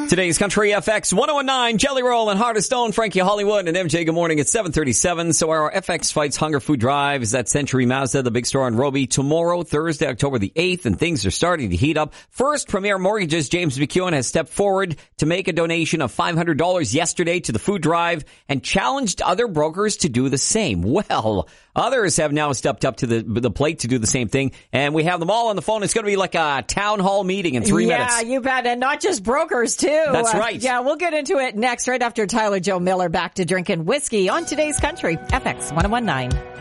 Today's Country FX 1019, Jelly Roll and Heart of Stone, Frankie Hollywood and MJ. Good morning. It's 7:37. So our FX Fights Hunger Food Drive is at Century Mazda, the big store on Roby, tomorrow, Thursday, October the 8th, and things are starting to heat up. First, Premier Mortgages James McEwen has stepped forward to make a donation of $500 yesterday to the food drive and challenged other brokers to do the same. Well, others have now stepped up to the plate to do the same thing, and we have them all on the phone. It's going to be like a town hall meeting in 3 minutes. Yeah, you bet. And not just brokers, too. That's right. Yeah, we'll get into it next, right after Tyler Joe Miller back to drinking whiskey on Today's Country. FX 1019.